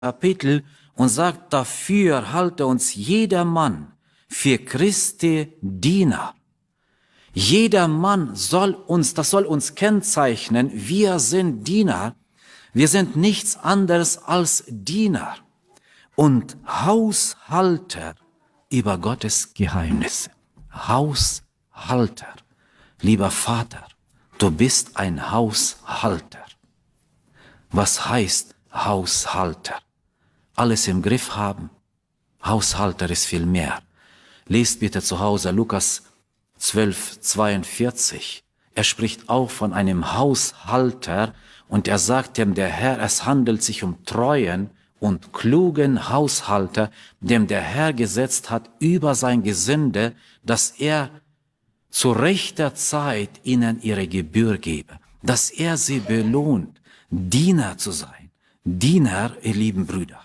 Kapitel und sagt, dafür halte uns jeder Mann für Christi Diener. Jeder Mann das soll uns kennzeichnen, wir sind Diener, wir sind nichts anderes als Diener und Haushalter über Gottes Geheimnisse. Haushalter. Lieber Vater, du bist ein Haushalter. Was heißt Haushalter? Alles im Griff haben? Haushalter ist viel mehr. Lest bitte zu Hause Lukas 12,42. Er spricht auch von einem Haushalter und er sagt dem der Herr, es handelt sich um treuen und klugen Haushalter, dem der Herr gesetzt hat über sein Gesinde, dass er zu rechter Zeit ihnen ihre Gebühr gebe, dass er sie belohnt, Diener zu sein. Diener, ihr lieben Brüder.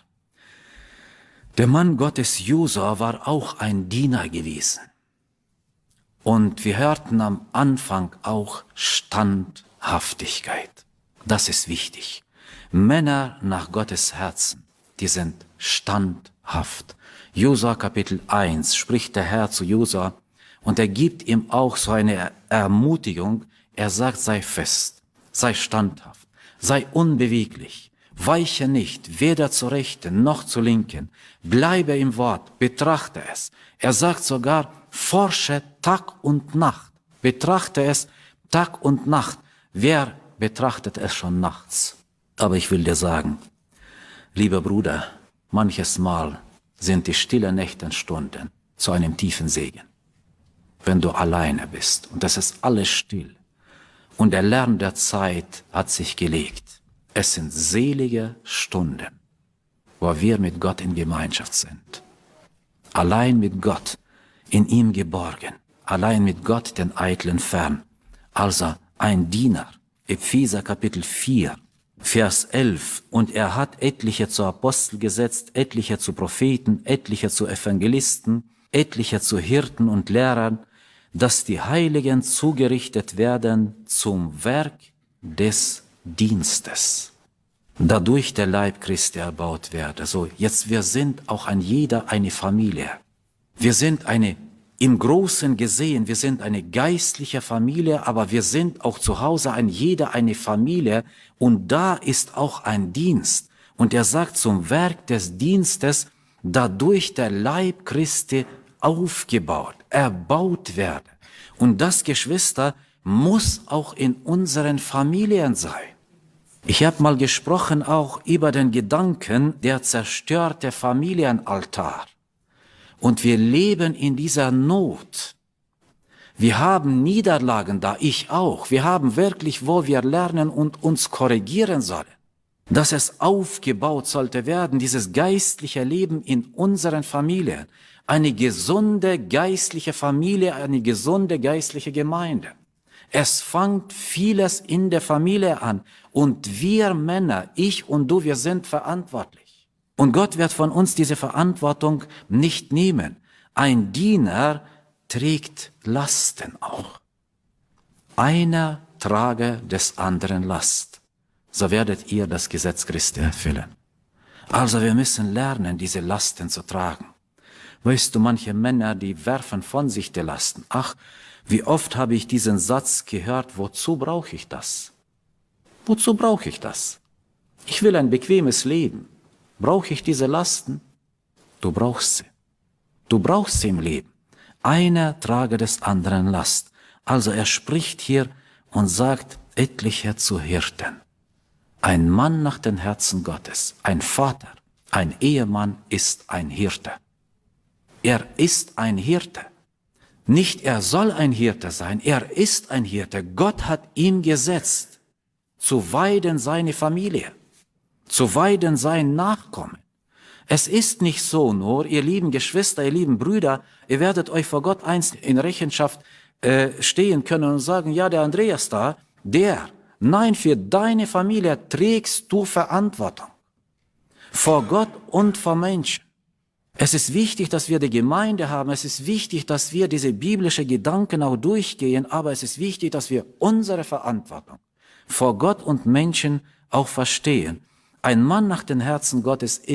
Der Mann Gottes Josua war auch ein Diener gewesen. Und wir hörten am Anfang auch Standhaftigkeit. Das ist wichtig. Männer nach Gottes Herzen, die sind standhaft. Josua Kapitel 1 spricht der Herr zu Josua und er gibt ihm auch so eine Ermutigung. Er sagt, sei fest, sei standhaft, sei unbeweglich, weiche nicht, weder zur Rechten noch zur Linken, bleibe im Wort, betrachte es. Er sagt sogar, forsche Tag und Nacht, betrachte es Tag und Nacht. Wer betrachtet es schon nachts? Aber ich will dir sagen, lieber Bruder, manches Mal sind die stillen Nächtenstunden zu einem tiefen Segen. Wenn du alleine bist und es ist alles still und der Lärm der Zeit hat sich gelegt. Es sind selige Stunden, wo wir mit Gott in Gemeinschaft sind. Allein mit Gott, in ihm geborgen, allein mit Gott den Eitlen fern. Also ein Diener, Epheser Kapitel 4, Vers 11. Und er hat etliche zu Apostel gesetzt, etliche zu Propheten, etliche zu Evangelisten, etliche zu Hirten und Lehrern, dass die Heiligen zugerichtet werden zum Werk des Dienstes, dadurch der Leib Christi erbaut werde. So, jetzt wir sind auch ein jeder eine Familie. Wir sind im Großen gesehen, wir sind eine geistliche Familie, aber wir sind auch zu Hause ein jeder eine Familie und da ist auch ein Dienst. Und er sagt zum Werk des Dienstes, dadurch der Leib Christi aufgebaut, erbaut werde. Und das, Geschwister, muss auch in unseren Familien sein. Ich habe mal gesprochen auch über den Gedanken, der zerstörte Familienaltar. Und wir leben in dieser Not. Wir haben Niederlagen da, ich auch. Wir haben wirklich, wo wir lernen und uns korrigieren sollen. Dass es aufgebaut sollte werden, dieses geistliche Leben in unseren Familien. Eine gesunde geistliche Familie, eine gesunde geistliche Gemeinde. Es fängt vieles in der Familie an. Und wir Männer, ich und du, wir sind verantwortlich. Und Gott wird von uns diese Verantwortung nicht nehmen. Ein Diener trägt Lasten auch. Einer trage des anderen Last. So werdet ihr das Gesetz Christi erfüllen. Also wir müssen lernen, diese Lasten zu tragen. Weißt du, manche Männer, die werfen von sich die Lasten. Ach, wie oft habe ich diesen Satz gehört, wozu brauche ich das? Wozu brauche ich das? Ich will ein bequemes Leben. Brauche ich diese Lasten? Du brauchst sie. Du brauchst sie im Leben. Einer trage des anderen Last. Also er spricht hier und sagt, etliche zu Hirten. Ein Mann nach dem Herzen Gottes, ein Vater, ein Ehemann ist ein Hirte. Er ist ein Hirte. Nicht er soll ein Hirte sein, er ist ein Hirte. Gott hat ihn gesetzt, zu weiden seine Familie, zu weiden sein Nachkommen. Es ist nicht so nur, ihr lieben Geschwister, ihr lieben Brüder, ihr werdet euch vor Gott einst in Rechenschaft stehen können und sagen, ja, der Andreas da, nein, für deine Familie trägst du Verantwortung. Vor Gott und vor Menschen. Es ist wichtig, dass wir die Gemeinde haben. Es ist wichtig, dass wir diese biblischen Gedanken auch durchgehen. Aber es ist wichtig, dass wir unsere Verantwortung vor Gott und Menschen auch verstehen. Ein Mann nach dem Herzen Gottes